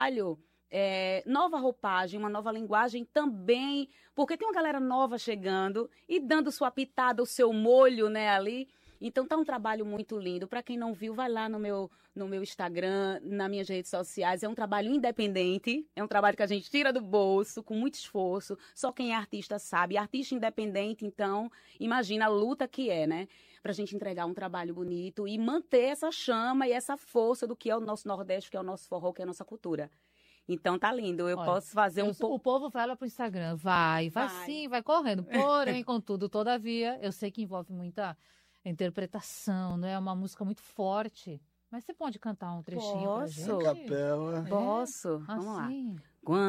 nova roupagem, uma nova linguagem também, porque tem uma galera nova chegando e dando sua pitada, o seu molho, né, ali. Então tá um trabalho muito lindo. Para quem não viu, vai lá no meu Instagram, nas minhas redes sociais. É um trabalho independente, é um trabalho que a gente tira do bolso, com muito esforço. Só quem é artista sabe. Artista independente, então, imagina a luta que é, né? Pra gente entregar um trabalho bonito e manter essa chama e essa força do que é o nosso Nordeste, que é o nosso forró, que é a nossa cultura. Então tá lindo. Eu Olha, posso fazer um pouco. o povo vai lá pro Instagram, vai Vai. sim, vai correndo. Porém, contudo, todavia, eu sei que envolve muita interpretação, não é uma música muito forte. Mas você pode cantar um trechinho pra Posso? gente? Capela. Posso? Vamos lá. Assim. Quando